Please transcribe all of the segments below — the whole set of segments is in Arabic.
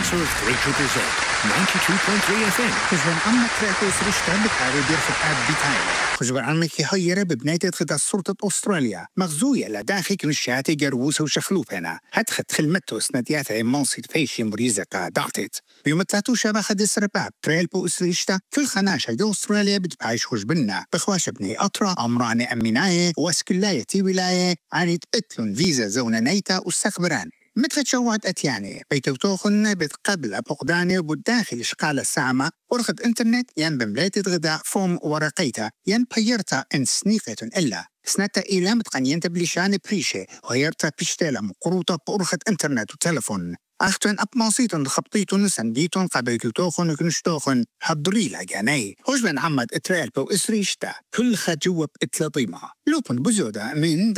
sponsor of 3ZZZ, 92.3 FM. خجبان عمك رأيكو سرشتا بتعالي بيرخد آب بتاعي. خجبان عمك يهيرة ببناية خدها سلطة أستراليا مغزوية لداخل كنشاتي جروسة وشخلوفنا هتخد خلمته سندياتها منصد فيشي مريزة دعتت بيوم التاتو شابا خد السرباب تريل بو سرشتا كل خناشة دو أستراليا بتبعيش خجبنا بخواش بني أطرا أمراني أميناية واسكلاية تي ولاية عنيت اتلون فيزا زونة نيتا واستخبران متى تشوعت أتياني بيتوتوخن بتقبل بقداني وبالداخل شقالة سامة ورخد إنترنت ين بملاية غذاء فوم ورقيتا ين بيرتا إن سنيقة إلا سنتا إلا متقنين تبليشان بريشة وغيرتا بيشتالا مقروطة بأرخد إنترنت وتلفون أختن أبماصيتن خبطيتن سنديتن قبيتوتوخن وكنشتوخن حضريلا جاني هجبن عمد إترال بو إسريشتا كل خجوب إتلطيمة لوبن بزودة من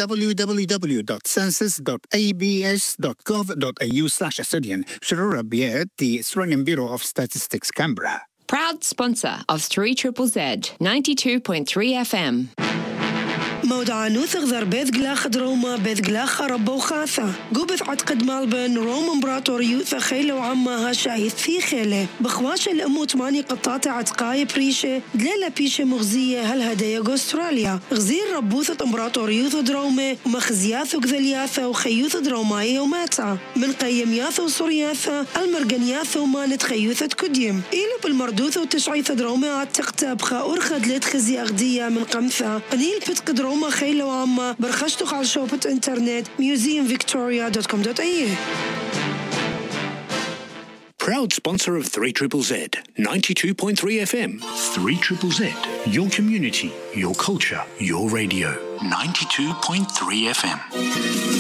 www.census.abs.gov.au/Australian شرورة بيات the Australian Bureau of Statistics Canberra. Proud sponsor of 3ZZZ 92.3 FM. موضع نوثغ ذر بيت قلاخ دروما بيت قلاخ ربو خاثة قوبث عتقد مالبن روم امبراطور يوثا خيلة وعمها شايث في خيلة بخواش الأمو 8 قطات عتقاي بريشة دليلة بيشة مغزية هالهدايا أستراليا غزير ربوثة امبراطور يوثا درومة ومخزياثو قذلياثا وخيوث دروماية وماتا من قيمياثا وصرياثا المرقنياثا ومانت خيوثة كديم إيلو بالمردوثة وتشعيث درومة عتقتا بخا أرخد لتخزي أغدية من قمثة قنيل بتقد روما خيلة وعما برخشتق على شوبة انترنت museumvictoria.com.au. Proud sponsor of 3ZZZ, 92.3 FM. 3ZZZ, your community, your culture, your radio. 92.3 FM.